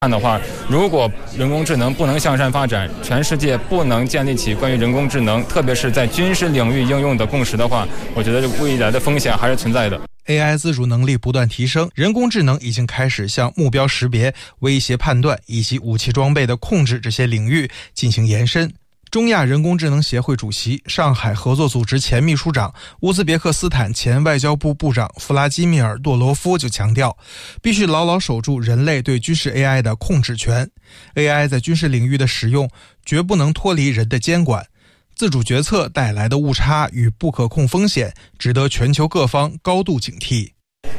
看的话，如果人工智能不能向善发展，全世界不能建立起关于人工智能，特别是在军事领域应用的共识的话，我觉得未来的风险还是存在的。 AI 自主能力不断提升，人工智能已经开始向目标识别、威胁判断以及武器装备的控制这些领域进行延伸。中亚人工智能协会主席、上海合作组织前秘书长、乌兹别克斯坦前外交部部长弗拉基米尔·多罗夫就强调，必须牢牢守住人类对军事 AI 的控制权。AI 在军事领域的使用绝不能脱离人的监管，自主决策带来的误差与不可控风险值得全球各方高度警惕。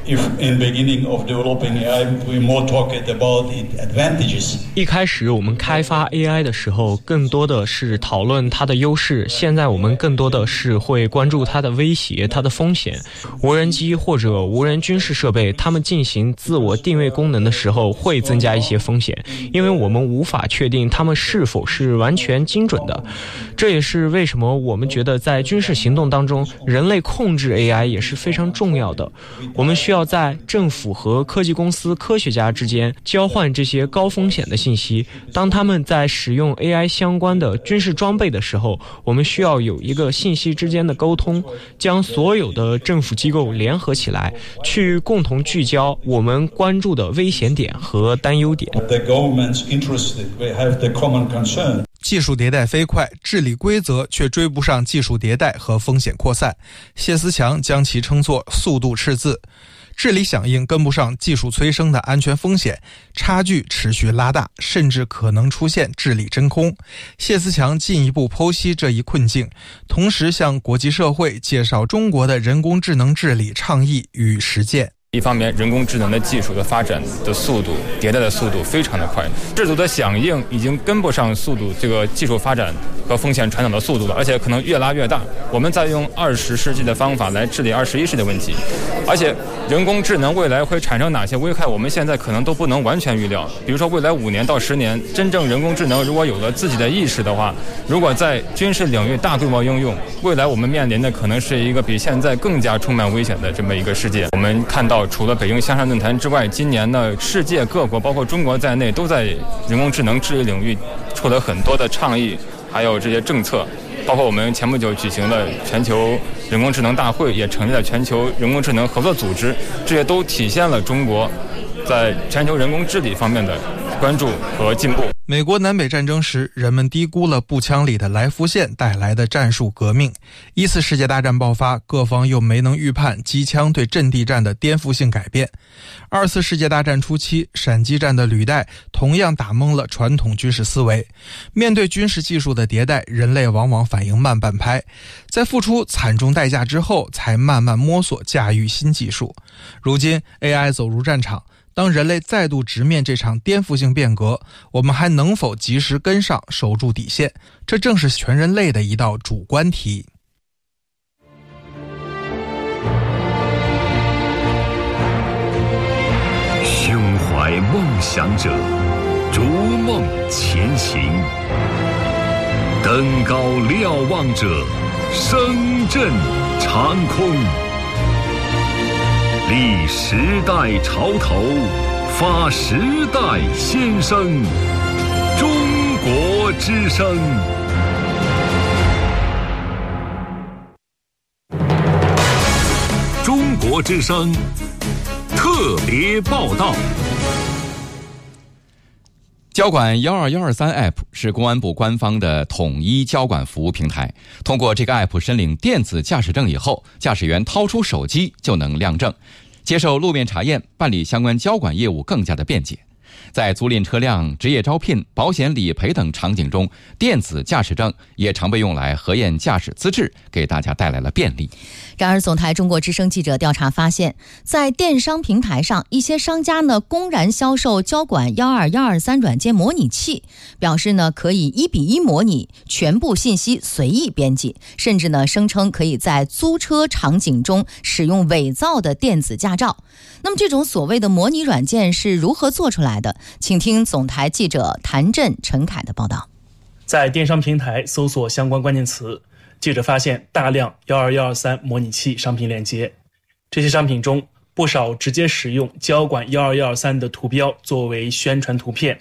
一开始我们开发 AI 的时候，更多的是讨论它的优势，现在我们更多的是会关注它的威胁、它的风险。无人机或者无人军事设备，它们进行自我定位功能的时候会增加一些风险，因为我们无法确定它们是否是完全精准的。这也是为什么我们觉得在军事行动当中，人类控制 AI 也是非常重要的。我们需要在政府和科技公司科学家之间交换这些高风险的信息。当他们在使用 AI 相关的军事装备的时候，我们需要有一个信息之间的沟通，将所有的政府机构联合起来，去共同聚焦我们关注的危险点和担忧点。 技术迭代飞快，治理规则却追不上技术迭代和风险扩散。谢思强将其称作速度赤字。治理响应跟不上技术催生的安全风险，差距持续拉大，甚至可能出现治理真空。谢思强进一步剖析这一困境，同时向国际社会介绍中国的人工智能治理倡议与实践。 一方面，人工智能的技术的发展的速度、迭代的速度非常的快，制度的响应已经跟不上速度这个技术发展和风险传导的速度了，而且可能越拉越大。我们在用20世纪的方法来治理21世纪的问题，而且人工智能未来会产生哪些危害，我们现在可能都不能完全预料。比如说，未来5年到10年，真正人工智能如果有了自己的意识的话，如果在军事领域大规模应用，未来我们面临的可能是一个比现在更加充满危险的这么一个世界。我们看到，除了北京向善论坛之外，今年呢，世界各国包括中国在内都在人工智能治理领域出了很多的倡议，还有这些政策，包括我们前不久举行了全球人工智能大会，也成立了全球人工智能合作组织，这些都体现了中国在全球人工治理方面的关注和进步。 美国南北战争时，人们低估了步枪里的来福线带来的战术革命。1次世界大战爆发，各方又没能预判机枪对阵地战的颠覆性改变。2次世界大战初期，闪击战的履带同样打懵了传统军事思维。面对军事技术的迭代，人类往往反应慢半拍，在付出惨重代价之后，才慢慢摸索驾驭新技术。如今 AI 走入战场，当人类再度直面这场颠覆性变革，我们还能否及时跟上，守住底线？这正是全人类的一道主观题。 胸怀梦想者，逐梦前行；登高瞭望者，声震长空。立时代潮头，发时代先声。中国之声。中国之声特别报道。 交管12123 App 是公安部官方的统一交管服务平台。通过这个 App 申领电子驾驶证以后，驾驶员掏出手机就能亮证，接受路面查验，办理相关交管业务更加的便捷。在租赁车辆、职业招聘、保险理赔等场景中，电子驾驶证也常被用来核验驾驶资质，给大家带来了便利。 然而，总台中国之声记者调查发现，在电商平台上，一些商家呢公然销售交管12123软件模拟器，表示呢可以1:1模拟，全部信息随意编辑，甚至呢声称可以在租车场景中使用伪造的电子驾照。那么这种所谓的模拟软件是如何做出来的？请听总台记者谭震、陈凯的报道。 在电商平台搜索相关关键词，记者发现大量12123模拟器商品链接，这些商品中不少直接使用交管12123的图标作为宣传图片。